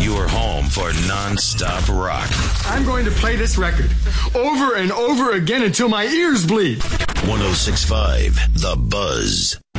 Your home for non-stop rock. I'm going to play this record over and over again until my ears bleed. 106.5 The Buzz.